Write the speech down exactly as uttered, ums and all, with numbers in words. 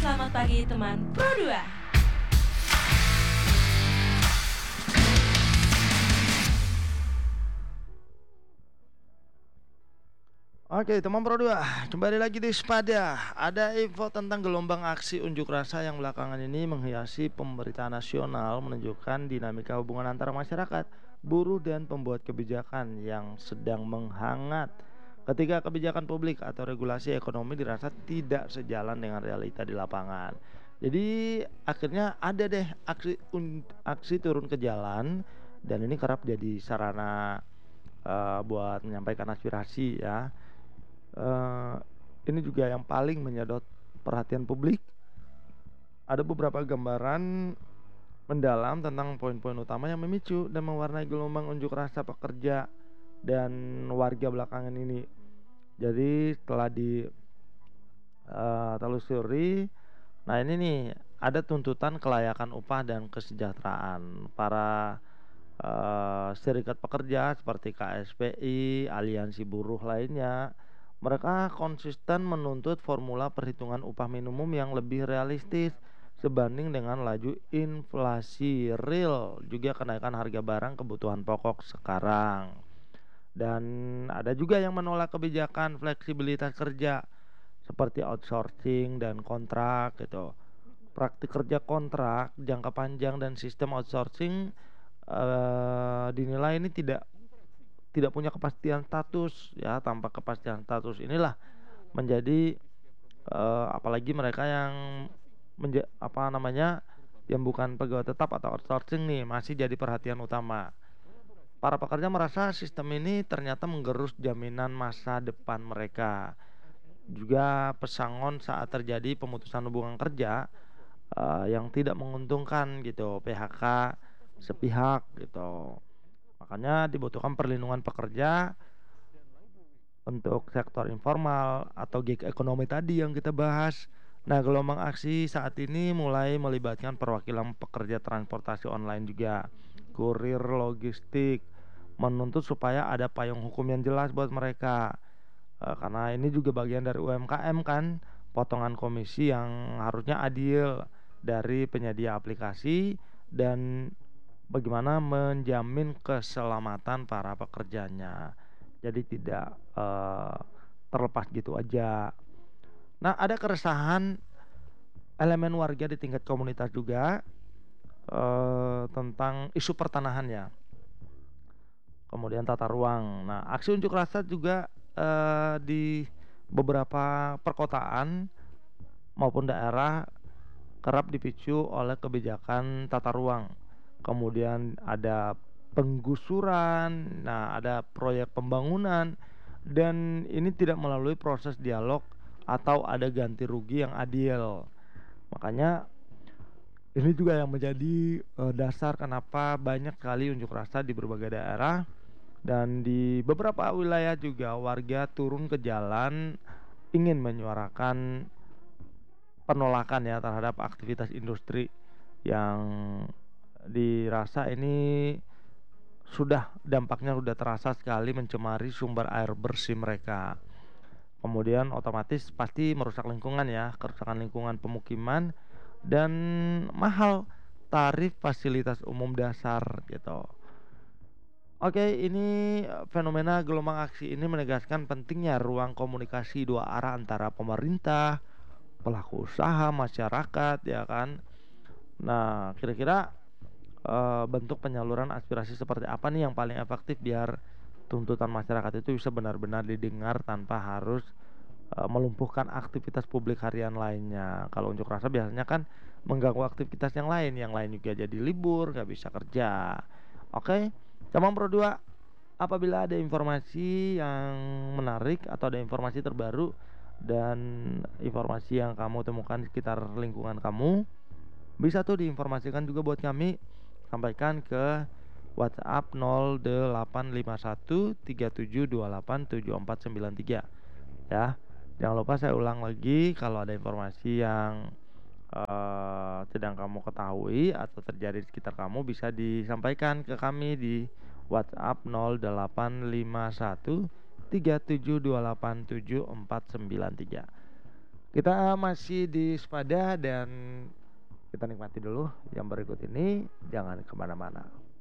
selamat pagi teman Pro dua. Oke teman Pro dua, kembali lagi di Spada. Ada info tentang gelombang aksi unjuk rasa yang belakangan ini menghiasi pemberitaan nasional, menunjukkan dinamika hubungan antara masyarakat, buruh dan pembuat kebijakan yang sedang menghangat ketika kebijakan publik atau regulasi ekonomi dirasa tidak sejalan dengan realita di lapangan. Jadi akhirnya ada deh aksi aksi turun ke jalan, dan ini kerap jadi sarana uh, buat menyampaikan aspirasi ya. Uh, ini juga yang paling menyedot perhatian publik. Ada beberapa gambaran mendalam tentang poin-poin utama yang memicu dan mewarnai gelombang unjuk rasa pekerja dan warga belakangan ini. Jadi setelah di uh, telusuri, nah ini nih ada tuntutan kelayakan upah dan kesejahteraan para uh, serikat pekerja seperti K S P I, aliansi buruh lainnya. Mereka konsisten menuntut formula perhitungan upah minimum yang lebih realistis sebanding dengan laju inflasi real, juga kenaikan harga barang kebutuhan pokok sekarang. Dan ada juga yang menolak kebijakan fleksibilitas kerja seperti outsourcing dan kontrak gitu. Praktik kerja kontrak jangka panjang dan sistem outsourcing uh, dinilai ini tidak tidak punya kepastian status ya. Tanpa kepastian status inilah menjadi uh, apalagi mereka yang menja- apa namanya yang bukan pegawai tetap atau outsourcing nih masih jadi perhatian utama. Para pekerja merasa sistem ini ternyata menggerus jaminan masa depan mereka. Juga pesangon saat terjadi pemutusan hubungan kerja uh, yang tidak menguntungkan gitu, P H K sepihak gitu. Makanya dibutuhkan perlindungan pekerja untuk sektor informal atau gig ekonomi tadi yang kita bahas. Nah, gelombang aksi saat ini mulai melibatkan perwakilan pekerja transportasi online juga, kurir logistik, menuntut supaya ada payung hukum yang jelas buat mereka. E, karena ini juga bagian dari U M K M kan, potongan komisi yang harusnya adil dari penyedia aplikasi dan bagaimana menjamin keselamatan para pekerjanya. Jadi tidak uh, terlepas gitu aja. Nah, ada keresahan elemen warga di tingkat komunitas juga uh, tentang isu pertanahannya. Kemudian tata ruang. Nah, aksi unjuk rasa juga uh, di beberapa perkotaan maupun daerah kerap dipicu oleh kebijakan tata ruang. Kemudian ada penggusuran, nah ada proyek pembangunan, dan ini tidak melalui proses dialog atau ada ganti rugi yang adil. Makanya ini juga yang menjadi uh, dasar kenapa banyak sekali unjuk rasa di berbagai daerah, dan di beberapa wilayah juga warga turun ke jalan ingin menyuarakan penolakan ya terhadap aktivitas industri yang dirasa ini sudah dampaknya sudah terasa sekali mencemari sumber air bersih mereka. Kemudian otomatis pasti merusak lingkungan ya, kerusakan lingkungan pemukiman, dan mahal tarif fasilitas umum dasar gitu. Oke, ini fenomena gelombang aksi ini menegaskan pentingnya ruang komunikasi dua arah antara pemerintah, pelaku usaha, masyarakat ya kan. Nah, kira-kira uh, bentuk penyaluran aspirasi seperti apa nih yang paling efektif biar tuntutan masyarakat itu bisa benar-benar didengar tanpa harus uh, melumpuhkan aktivitas publik harian lainnya. Kalau unjuk rasa biasanya kan mengganggu aktivitas yang lain, yang lain juga jadi libur, nggak bisa kerja. Oke, Camang Pro dua, apabila ada informasi yang menarik atau ada informasi terbaru dan informasi yang kamu temukan di sekitar lingkungan kamu, bisa tuh diinformasikan juga buat kami. Sampaikan ke WhatsApp nol delapan lima satu tiga tujuh dua delapan tujuh empat sembilan tiga ya. Jangan lupa saya ulang lagi, kalau ada informasi yang uh, sedang kamu ketahui atau terjadi di sekitar kamu bisa disampaikan ke kami di WhatsApp nol delapan lima satu tiga tujuh dua delapan tujuh empat sembilan tiga. Kita masih di Sepada dan kita nikmati dulu yang berikut ini, jangan kemana-mana.